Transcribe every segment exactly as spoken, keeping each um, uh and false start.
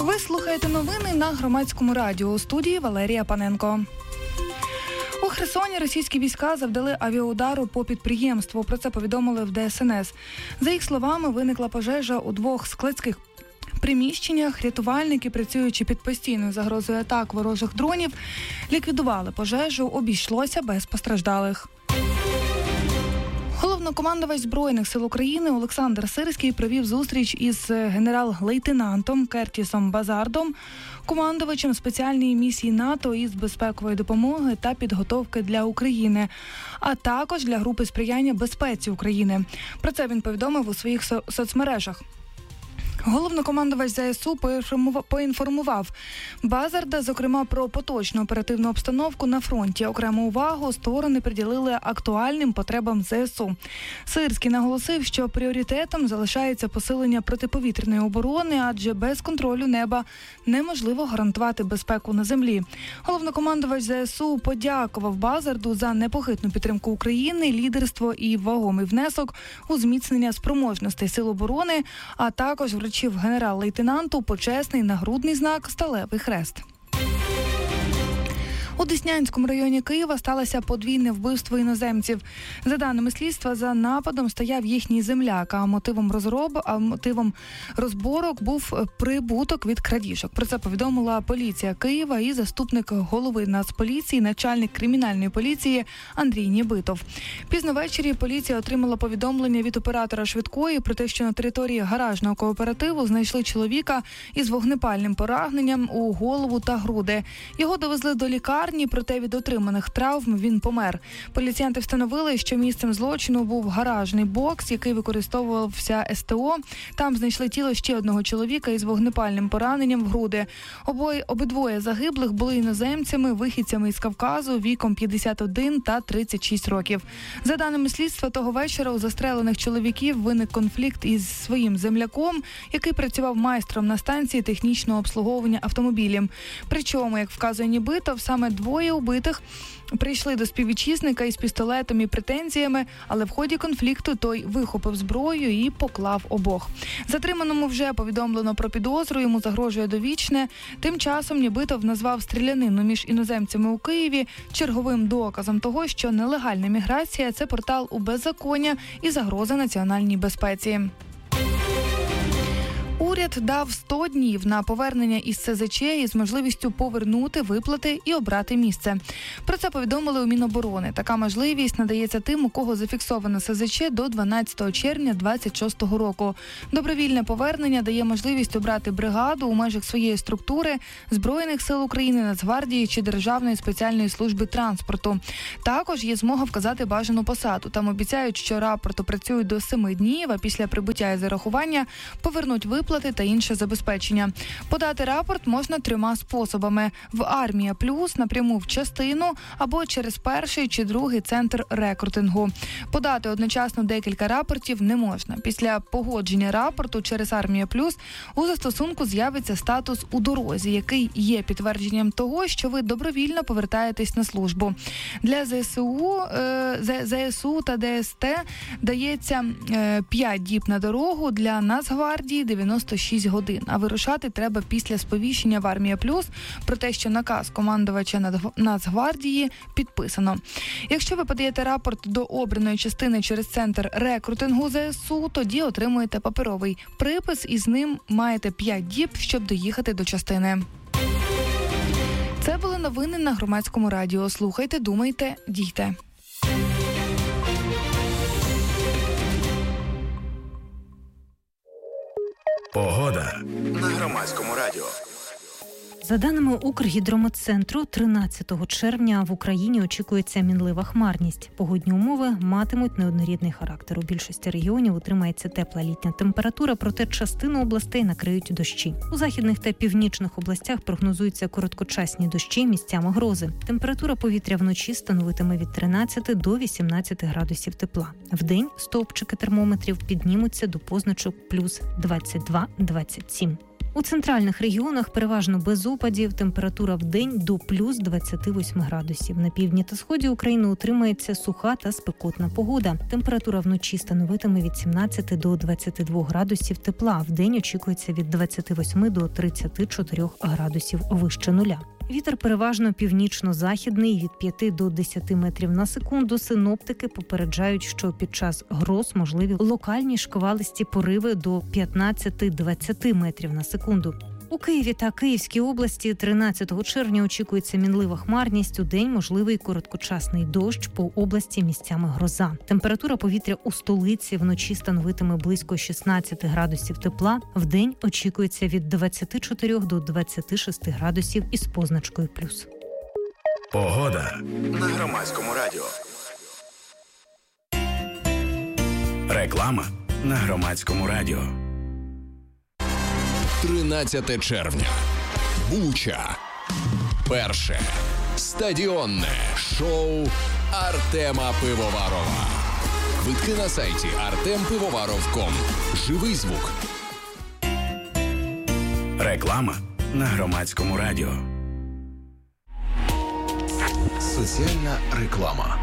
Ви слухаєте новини на Громадському радіо. У студії Валерія Паненко. У Херсоні російські війська завдали авіаудару по підприємству. Про це повідомили в Де Ес Ен Ес. За їх словами, виникла пожежа у двох складських приміщеннях. Рятувальники, працюючи під постійною загрозою атак ворожих дронів, ліквідували пожежу. Обійшлося без постраждалих. Головнокомандувач Збройних сил України Олександр Сирський провів зустріч із генерал-лейтенантом Кертісом Базардом, командувачем спеціальної місії НАТО із безпекової допомоги та підготовки для України, а також для групи сприяння безпеці України. Про це він повідомив у своїх со- соцмережах. Головнокомандувач Зе Ес У поінформував Базарда, зокрема, про поточну оперативну обстановку на фронті. Окрему увагу сторони приділили актуальним потребам Зе Ес У. Сирський наголосив, що пріоритетом залишається посилення протиповітряної оборони, адже без контролю неба неможливо гарантувати безпеку на землі. Головнокомандувач Зе Ес У подякував Базарду за непохитну підтримку України, лідерство і вагомий внесок у зміцнення спроможностей сил оборони, а також вручив генерал-лейтенанту почесний нагрудний знак «Сталевий хрест». У Деснянському районі Києва сталося подвійне вбивство іноземців. За даними слідства, за нападом стояв їхній земляк, а мотивом розроб, а мотивом розборок був прибуток від крадіжок. Про це повідомила поліція Києва і заступник голови Нацполіції, начальник кримінальної поліції Андрій Нібитов. Пізно ввечері поліція отримала повідомлення від оператора швидкої про те, що на території гаражного кооперативу знайшли чоловіка із вогнепальним пораненням у голову та груди. Його довезли до лікарні. Проте від отриманих травм він помер. Поліціянти встановили, що місцем злочину був гаражний бокс, який використовувався Ес Те О. Там знайшли тіло ще одного чоловіка із вогнепальним пораненням в груди. Обоє, обидвоє загиблих були іноземцями, вихідцями із Кавказу, віком п'ятдесят один та тридцять шість років. За даними слідства, того вечора у застрелених чоловіків виник конфлікт із своїм земляком, який працював майстром на станції технічного обслуговування автомобілів. Причому, як вказує Нібитов, саме двоє убитих прийшли до співвітчизника із пістолетом і претензіями, але в ході конфлікту той вихопив зброю і поклав обох. Затриманому вже повідомлено про підозру, йому загрожує довічне. Тим часом Нібитов назвав стрілянину між іноземцями у Києві черговим доказом того, що нелегальна міграція – це портал у беззаконня і загроза національній безпеці. Уряд дав сто днів на повернення із Ес Зет Че із можливістю повернути виплати і обрати місце. Про це повідомили у Міноборони. Така можливість надається тим, у кого зафіксовано Ес Зет Че до дванадцятого червня двадцять шостого року. Добровільне повернення дає можливість обрати бригаду у межах своєї структури Збройних сил України, Нацгвардії чи Державної спеціальної служби транспорту. Також є змога вказати бажану посаду. Там обіцяють, що рапорт опрацюють до семи днів, а після прибуття і зарахування повернуть виплати та інше забезпечення. Подати рапорт можна трьома способами: в Армія Плюс, напряму в частину або через перший чи другий центр рекрутингу. Подати одночасно декілька рапортів не можна. Після погодження рапорту через Армія Плюс у застосунку з'явиться статус «У дорозі», який є підтвердженням того, що ви добровільно повертаєтесь на службу. Для Зе Ес У, Зе Ес У та Де Ес Те дається п'ять діб на дорогу, для Нацгвардії дев'яносто шість годин. А вирушати треба після сповіщення в Армія Плюс про те, що наказ командувача Нацгвардії підписано. Якщо ви подаєте рапорт до обраної частини через центр рекрутингу Зе Ес У, тоді отримуєте паперовий припис і з ним маєте п'ять діб, щоб доїхати до частини. Це були новини на Громадському радіо. Слухайте, думайте, дійте. Погода на Громадському радіо. За даними Укргідрометцентру, тринадцятого червня в Україні очікується мінлива хмарність. Погодні умови матимуть неоднорідний характер. У більшості регіонів утримається тепла літня температура, проте частину областей накриють дощі. У західних та північних областях прогнозуються короткочасні дощі, місцями грози. Температура повітря вночі становитиме від тринадцяти до вісімнадцяти градусів тепла. Вдень стовпчики термометрів піднімуться до позначок плюс двадцять два - двадцять сім. У центральних регіонах переважно без опадів, температура в день до плюс двадцять вісім градусів. На півдні та сході України утримається суха та спекотна погода. Температура вночі становитиме від сімнадцяти до двадцяти двох градусів тепла. В день очікується від двадцяти восьми до тридцяти чотирьох градусів вище нуля. Вітер переважно північно-західний від п'яти до десяти метрів на секунду. Синоптики попереджають, що під час гроз можливі локальні шквалисті пориви до п'ятнадцяти-двадцяти метрів на секунду. У Києві та Київській області тринадцятого червня очікується мінлива хмарність. У день можливий короткочасний дощ, по області місцями гроза. Температура повітря у столиці вночі становитиме близько шістнадцяти градусів тепла. В день очікується від двадцяти чотирьох до двадцяти шести градусів із позначкою плюс. Погода на Громадському радіо. Реклама на Громадському радіо. тринадцяте червня. Буча. Перше стадіонне шоу Артема Пивоварова. Квитки на сайті артем пивоваров крапка ком. Живий звук. Реклама на Громадському радіо. Соціальна реклама.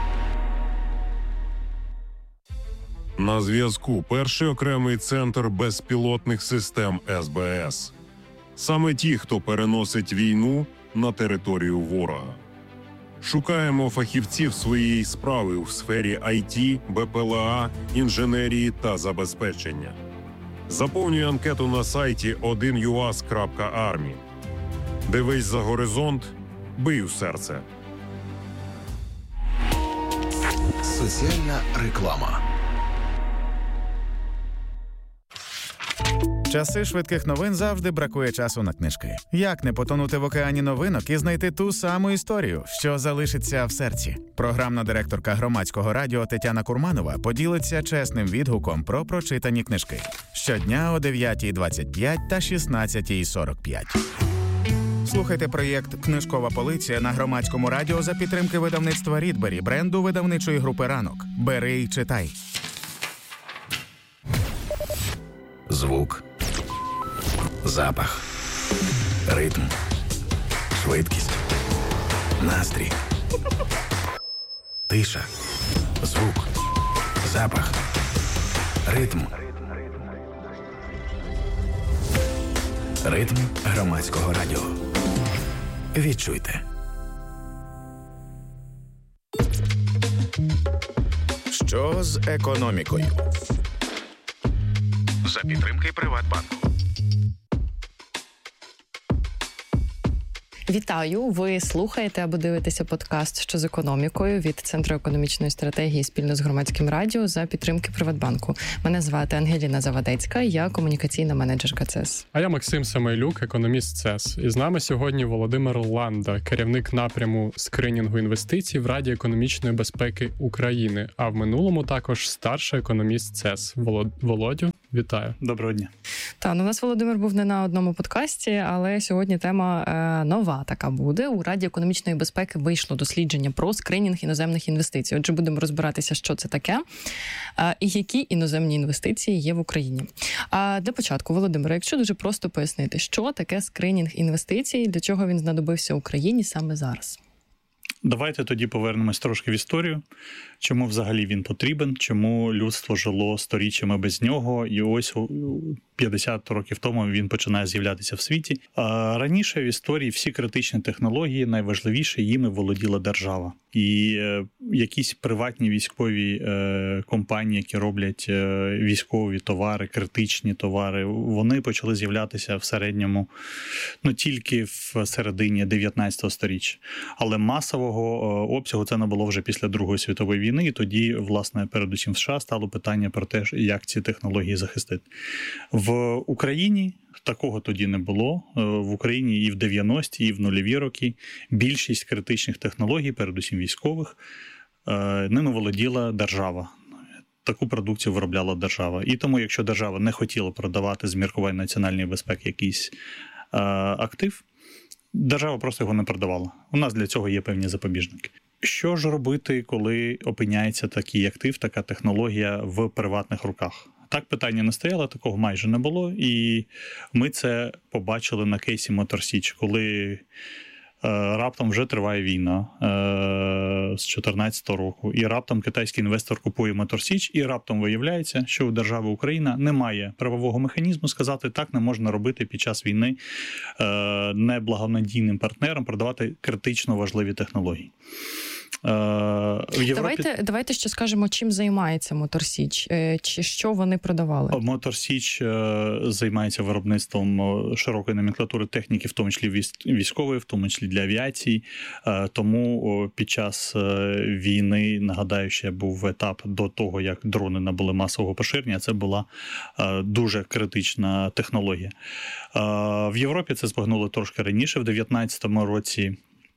На зв'язку перший окремий центр безпілотних систем ес бе ес. Саме ті, хто переносить війну на територію ворога. Шукаємо фахівців своєї справи у сфері ай ті, бе пе ел а, інженерії та забезпечення. Заповнюй анкету на сайті один ю ас крапка армі. Дивись за горизонт, бий у серце. Соціальна реклама. Часи швидких новин завжди бракує часу на книжки. Як не потонути в океані новинок і знайти ту саму історію, що залишиться в серці? Програмна директорка Громадського радіо Тетяна Курманова поділиться чесним відгуком про прочитані книжки. Щодня о дев'ятій двадцять п'ять та шістнадцятій сорок п'ять. Слухайте проєкт «Книжкова полиця» на Громадському радіо за підтримки видавництва «Рідбері», бренду видавничої групи «Ранок». Бери й читай. Звук, запах, ритм, швидкість, настрій, тиша, звук, запах, ритм. Ритм Громадського радіо. Відчуйте. Що з економікою? За підтримки Приватбанку. Вітаю! Ви слухаєте або дивитеся подкаст «Що з економікою» від Центру економічної стратегії спільно з Громадським радіо за підтримки Приватбанку. Мене звати Ангеліна Завадецька, я комунікаційна менеджерка ЦЕС. А я Максим Самойлюк, економіст ЦЕС. І з нами сьогодні Володимир Ланда, керівник напряму скринінгу інвестицій в Раді економічної безпеки України, а в минулому також старший економіст ЦЕС. Володю, вітаю. Доброго дня. Та, ну, у нас Володимир був не на одному подкасті, але сьогодні тема е, нова така буде. У Раді економічної безпеки вийшло дослідження про скринінг іноземних інвестицій. Отже, будемо розбиратися, що це таке е, і які іноземні інвестиції є в Україні. А для початку, Володимир, якщо дуже просто пояснити, що таке скринінг інвестицій, для чого він знадобився Україні саме зараз? Давайте тоді повернемось трошки в історію. Чому взагалі він потрібен, чому людство жило сторіччями без нього, і ось п'ятдесят років тому він починає з'являтися в світі. А раніше в історії всі критичні технології, найважливіше, їми володіла держава. І е, якісь приватні військові е, компанії, які роблять е, військові товари, критичні товари, вони почали з'являтися в середньому, ну тільки в середині дев'ятнадцятого сторіччя. Але масового е, обсягу це не було вже після Другої світової війни, і тоді, власне, передусім в США стало питання про те, як ці технології захистити. В Україні такого тоді не було. В Україні і в дев'яності, і в нульові роки більшість критичних технологій, передусім військових, ними володіла держава. Таку продукцію виробляла держава. І тому, якщо держава не хотіла продавати з міркувань національної безпеки якийсь актив, держава просто його не продавала. У нас для цього є певні запобіжники. Що ж робити, коли опиняється такий актив, така технологія в приватних руках? Так питання не стояло, такого майже не було. І ми це побачили на кейсі Моторсіч, коли раптом вже триває війна з дві тисячі чотирнадцятого року, і раптом китайський інвестор купує Моторсіч, і раптом виявляється, що у держави Україна немає правового механізму сказати, так не можна робити під час війни неблагонадійним партнерам, продавати критично важливі технології. Європі... Давайте, давайте ще скажемо, чим займається Моторсіч, чи що вони продавали? Моторсіч займається виробництвом широкої номенклатури техніки, в тому числі військової, в тому числі для авіації. Тому під час війни, нагадаю, ще був етап до того, як дрони набули масового поширення, це була дуже критична технологія. В Європі це збагнули трошки раніше, в дев'ятнадцятому році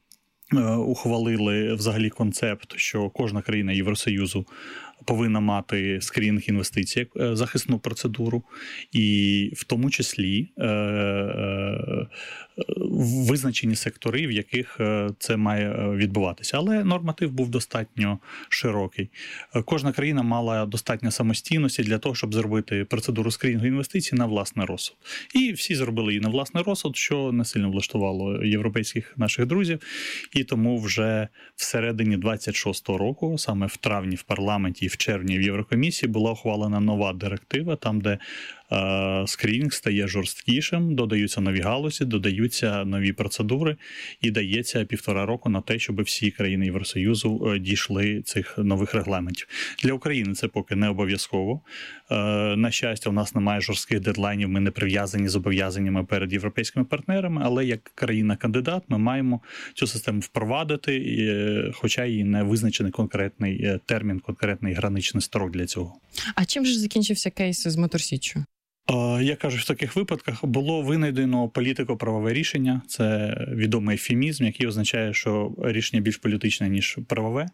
ухвалили взагалі концепт, що кожна країна Євросоюзу повинна мати скринінг інвестицій як захисну процедуру, і в тому числі е- е- визначені сектори, в яких це має відбуватися. Але норматив був достатньо широкий. Кожна країна мала достатньо самостійності для того, щоб зробити процедуру скринінгу інвестицій на власний розсуд. І всі зробили її на власний розсуд, що не сильно влаштувало європейських наших друзів. І тому вже всередині двадцять шостого року, саме в травні в парламенті і в червні в Єврокомісії, була ухвалена нова директива, там, де е, скринінг стає жорсткішим, додаються нові галузі, додаються нові процедури, і дається півтора року на те, щоб всі країни Євросоюзу дійшли цих нових регламентів. Для України це поки не обов'язково. Е, на щастя, у нас немає жорстких дедлайнів, ми не прив'язані зобов'язаннями перед європейськими партнерами, але як країна-кандидат ми маємо цю систему впровадити, е, хоча і не визначений конкретний термін, конкретний граничний строк для цього. А чим же закінчився кейс з Моторсіччю? Я кажу, в таких випадках було винайдено політико-правове рішення. Це відомий ефемізм, який означає, що рішення більш політичне, ніж правове.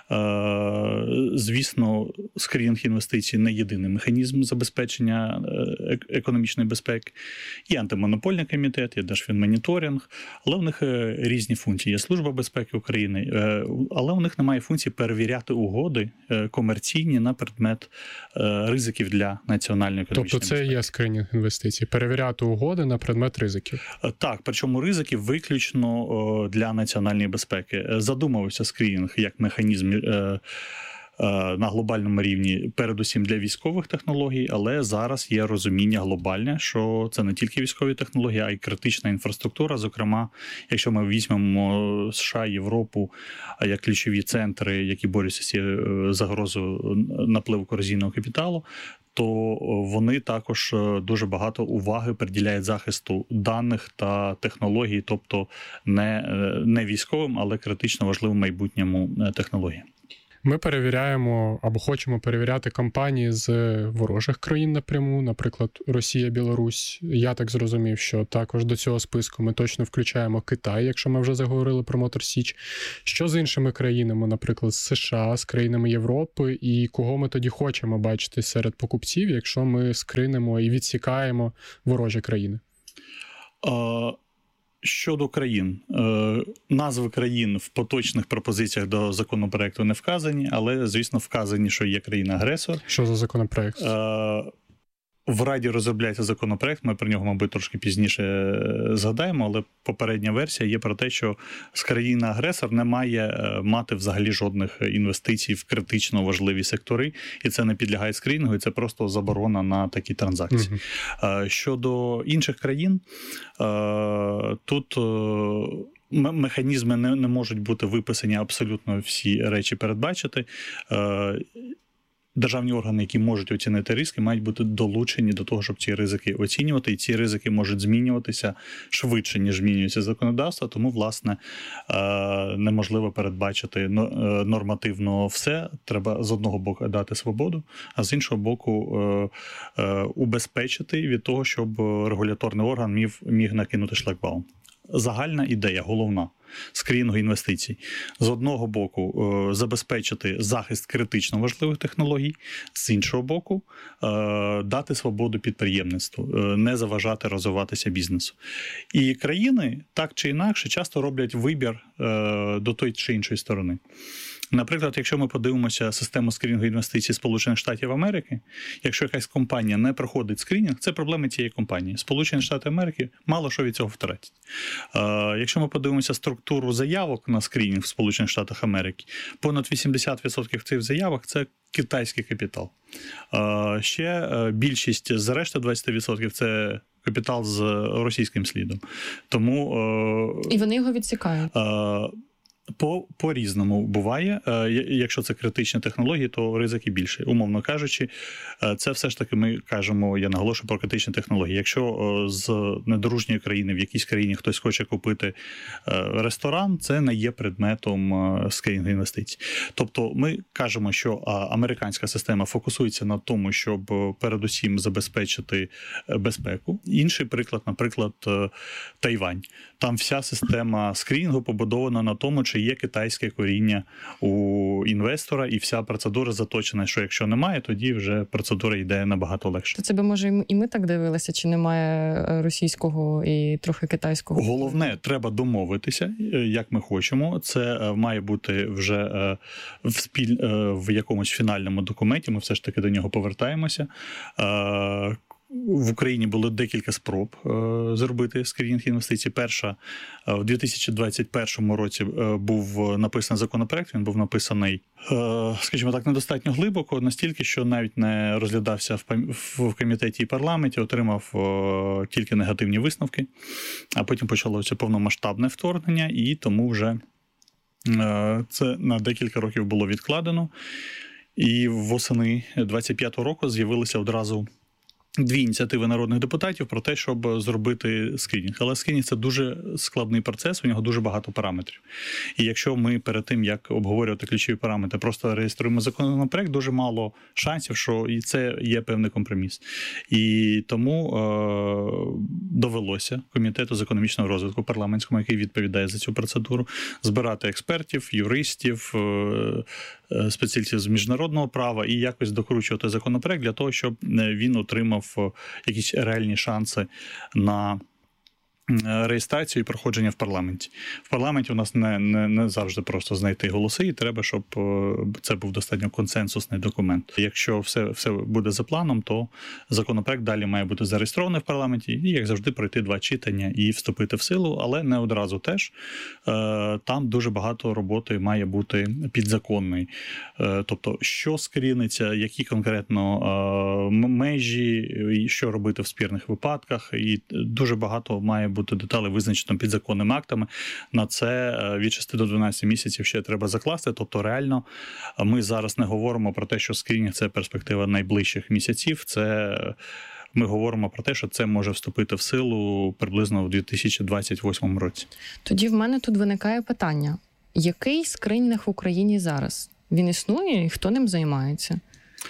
Звісно, скринінг інвестицій не єдиний механізм забезпечення економічної безпеки. Є антимонопольний комітет, є Держфінмоніторинг, але у них різні функції. Є Служба безпеки України, але у них немає функції перевіряти угоди комерційні на предмет ризиків для національної економічної тобто безпеки. Є скринінг інвестицій, перевіряти угоди на предмет ризиків. Так, причому ризики виключно для національної безпеки. Задумувався скринінг як механізм на глобальному рівні, передусім для військових технологій, але зараз є розуміння глобальне, що це не тільки військові технології, а й критична інфраструктура. Зокрема, якщо ми візьмемо США, Європу як ключові центри, які борються з цією загрозою напливу корозійного капіталу, то вони також дуже багато уваги приділяють захисту даних та технологій, тобто не, не військовим, але критично важливим майбутньому технологіям. Ми перевіряємо або хочемо перевіряти компанії з ворожих країн напряму, наприклад, Росія, Білорусь. Я так зрозумів, що також до цього списку ми точно включаємо Китай, якщо ми вже заговорили про Моторсіч. Що з іншими країнами, наприклад, з США, з країнами Європи, і кого ми тоді хочемо бачити серед покупців, якщо ми скринемо і відсікаємо ворожі країни? А... Щодо країн, назви країн в поточних пропозиціях до законопроекту не вказані, але, звісно, вказані, що є країна-агресор. Що за законопроект? В Раді розробляється законопроект, ми про нього, мабуть, трошки пізніше згадаємо, але попередня версія є про те, що країна-агресор не має мати взагалі жодних інвестицій в критично важливі сектори, і це не підлягає скринінгу, і це просто заборона на такі транзакції. Угу. Щодо інших країн, тут механізми не, не можуть бути виписані абсолютно всі речі передбачити. Державні органи, які можуть оцінити ризики, мають бути долучені до того, щоб ці ризики оцінювати, і ці ризики можуть змінюватися швидше, ніж змінюється законодавство, тому, власне, неможливо передбачити нормативно все. Треба з одного боку дати свободу, а з іншого боку убезпечити від того, щоб регуляторний орган міг, міг накинути шлагбаум. Загальна ідея, головна, скринінгу інвестицій. З одного боку, забезпечити захист критично важливих технологій, з іншого боку, дати свободу підприємництву, не заважати розвиватися бізнесу. І країни, так чи інакше, часто роблять вибір до тої чи іншої сторони. Наприклад, якщо ми подивимося систему скринінгу інвестицій Сполучених Штатів Америки, якщо якась компанія не проходить скринінг, це проблеми цієї компанії. Сполучені Штати Америки мало що від цього втратять. Якщо ми подивимося структуру заявок на скринінг в Сполучених Штатах Америки, понад вісімдесят відсотків цих заявок – це китайський капітал. Ще більшість, з решти двадцять відсотків – це капітал з російським слідом. Тому... І вони його відсікають? По, по-різному буває. Якщо це критичні технології, то ризики більші. Умовно кажучи, це все ж таки ми кажемо, я наголошую про критичні технології. Якщо з недоружньої країни в якійсь країні хтось хоче купити ресторан, це не є предметом скринінгу інвестицій. Тобто ми кажемо, що американська система фокусується на тому, щоб передусім забезпечити безпеку. Інший приклад, наприклад, Тайвань. Там вся система скринінгу побудована на тому, чи є китайське коріння у інвестора, і вся процедура заточена, що якщо немає, тоді вже процедура йде набагато легше. То це би, може, і ми так дивилися, чи немає російського і трохи китайського? Головне, треба домовитися, як ми хочемо. Це має бути вже в, спіль... в якомусь фінальному документі, ми все ж таки до нього повертаємося. В Україні було декілька спроб е, зробити скринінг інвестицій. Перша е, в дві тисячі двадцять першому році е, був написаний законопроект, він був написаний, е, скажімо так, недостатньо глибоко, настільки, що навіть не розглядався в, в комітеті і парламенті, отримав е, тільки негативні висновки, а потім почалося повномасштабне вторгнення, і тому вже е, це на декілька років було відкладено. І восени двадцять п'ятого року з'явилися одразу дві ініціативи народних депутатів про те, щоб зробити скринінг. Але скринінг – це дуже складний процес, у нього дуже багато параметрів. І якщо ми перед тим, як обговорювати ключові параметри, просто реєструємо законопроект, дуже мало шансів, що і це є певний компроміс. І тому е- довелося Комітету з економічного розвитку парламентському, який відповідає за цю процедуру, збирати експертів, юристів, е- спеціалістів з міжнародного права і якось докручувати законопроект для того, щоб він отримав якісь реальні шанси на реєстрацію і проходження в парламенті. В парламенті у нас не, не, не завжди просто знайти голоси, і треба, щоб це був достатньо консенсусний документ. Якщо все, все буде за планом, то законопроект далі має бути зареєстрований в парламенті і, як завжди, пройти два читання і вступити в силу, але не одразу теж. Там дуже багато роботи має бути підзаконної. Тобто, що скріниться, які конкретно межі, що робити в спірних випадках, і дуже багато має бути деталей визначено підзаконними актами. На це від шести до дванадцяти місяців ще треба закласти. Тобто реально ми зараз не говоримо про те, що скринінг – це перспектива найближчих місяців. Це ми говоримо про те, що це може вступити в силу приблизно в дві тисячі двадцять восьмому році. Тоді в мене тут виникає питання. Який скринінг в Україні зараз? Він існує і хто ним займається?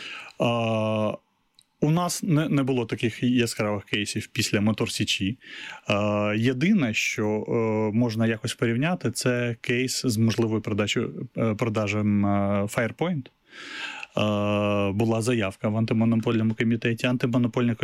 А... У нас не, не було таких яскравих кейсів після Мотор Січі. Е, єдине, що е, можна якось порівняти, це кейс з можливою продажем, продажем Firepoint. Е, була заявка в антимонопольному комітеті. Антимонопольний